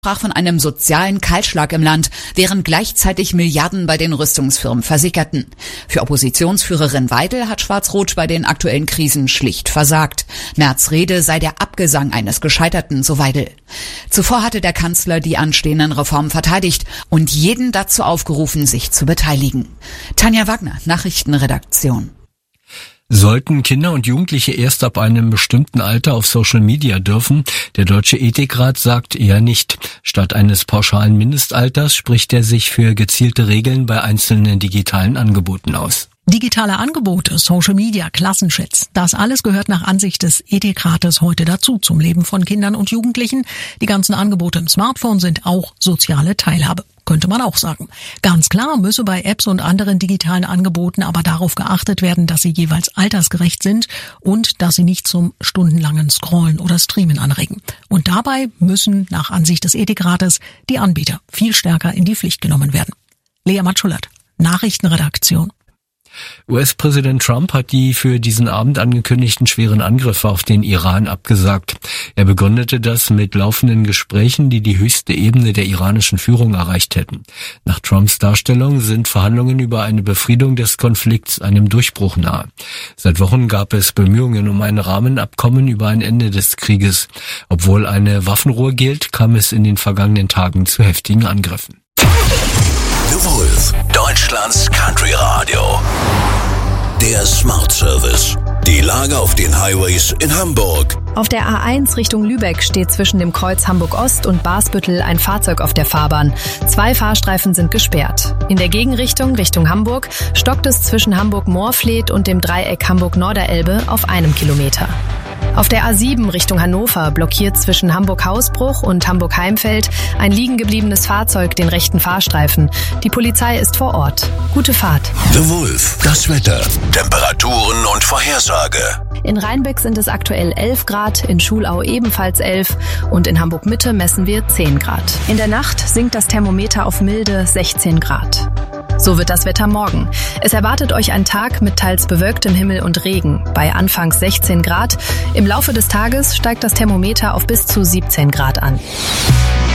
sprach von einem sozialen Kahlschlag im Land, während gleichzeitig Milliarden bei den Rüstungsfirmen versickerten. Für Oppositionsführerin Weidel hat Schwarz-Rot bei den aktuellen Krisen schlicht versagt. Merz' Rede sei der Abgesang eines Gescheiterten, so Weidel. Zuvor hatte der Kanzler die anstehenden Reformen verteidigt und jeden dazu aufgerufen, sich zu beteiligen. Tanja Wagner, Nachrichtenredaktion. Sollten Kinder und Jugendliche erst ab einem bestimmten Alter auf Social Media dürfen? Der Deutsche Ethikrat sagt eher nicht. Statt eines pauschalen Mindestalters spricht er sich für gezielte Regeln bei einzelnen digitalen Angeboten aus. Digitale Angebote, Social Media, Klassenchats, das alles gehört nach Ansicht des Ethikrates heute dazu zum Leben von Kindern und Jugendlichen. Die ganzen Angebote im Smartphone sind auch soziale Teilhabe, könnte man auch sagen. Ganz klar müsse bei Apps und anderen digitalen Angeboten aber darauf geachtet werden, dass sie jeweils altersgerecht sind und dass sie nicht zum stundenlangen Scrollen oder Streamen anregen. Und dabei müssen nach Ansicht des Ethikrates die Anbieter viel stärker in die Pflicht genommen werden. Lea Matschullert, Nachrichtenredaktion. US-Präsident Trump hat die für diesen Abend angekündigten schweren Angriffe auf den Iran abgesagt. Er begründete das mit laufenden Gesprächen, die die höchste Ebene der iranischen Führung erreicht hätten. Nach Trumps Darstellung sind Verhandlungen über eine Befriedung des Konflikts einem Durchbruch nahe. Seit Wochen gab es Bemühungen um ein Rahmenabkommen über ein Ende des Krieges. Obwohl eine Waffenruhe gilt, kam es in den vergangenen Tagen zu heftigen Angriffen. The Wolf, Deutschlands Country Radio. Der Smart Service. Die Lage auf den Highways in Hamburg. Auf der A1 Richtung Lübeck steht zwischen dem Kreuz Hamburg-Ost und Basbüttel ein Fahrzeug auf der Fahrbahn. 2 Fahrstreifen sind gesperrt. In der Gegenrichtung Richtung Hamburg stockt es zwischen Hamburg-Moorfleet und dem Dreieck Hamburg-Norderelbe auf 1 Kilometer. Auf der A7 Richtung Hannover blockiert zwischen Hamburg-Hausbruch und Hamburg-Heimfeld ein liegen gebliebenes Fahrzeug den rechten Fahrstreifen. Die Polizei ist vor Ort. Gute Fahrt. The Wolf, das Wetter, Temperaturen und Vorhersage. In Rheinbeck sind es aktuell 11 Grad, in Schulau ebenfalls 11 und in Hamburg-Mitte messen wir 10 Grad. In der Nacht sinkt das Thermometer auf milde 16 Grad. So wird das Wetter morgen. Es erwartet euch ein Tag mit teils bewölktem Himmel und Regen. Bei anfangs 16 Grad. Im Laufe des Tages steigt das Thermometer auf bis zu 17 Grad an.